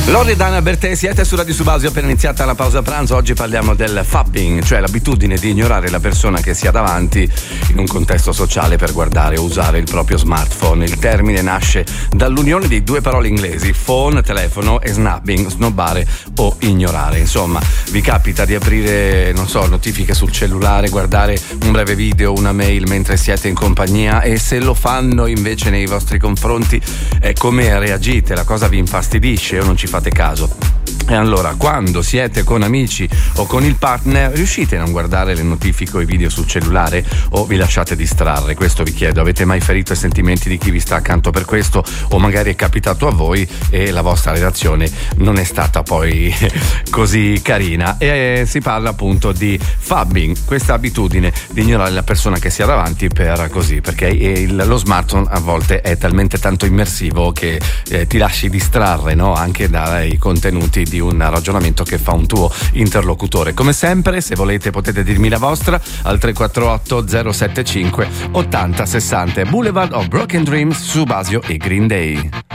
Loredana Bertè, siete su Radio Subasio, appena iniziata la pausa pranzo. Oggi parliamo del fapping, cioè l'abitudine di ignorare la persona che si ha davanti in un contesto sociale per guardare o usare il proprio smartphone. Il termine nasce dall'unione di due parole inglesi, phone, telefono, e snubbing, snobbare o ignorare. Insomma, vi capita di aprire, non so, notifiche sul cellulare, guardare un breve video, una mail mentre siete in compagnia, e se lo fanno invece nei vostri confronti, come reagite? La cosa vi infastidisce o non ci fate caso? E allora, quando siete con amici o con il partner, riuscite a non guardare le notifiche o i video sul cellulare o vi lasciate distrarre? Questo vi chiedo. Avete mai ferito i sentimenti di chi vi sta accanto per questo? O magari è capitato a voi e la vostra relazione non è stata poi così carina? E si parla appunto di fabbing, questa abitudine di ignorare la persona che si ha davanti perché lo smartphone a volte è talmente tanto immersivo che ti lasci distrarre, no? Anche dai contenuti di un ragionamento che fa un tuo interlocutore. Come sempre, se volete potete dirmi la vostra al 348 075 80 60. Boulevard of Broken Dreams, Subasio e Green Day.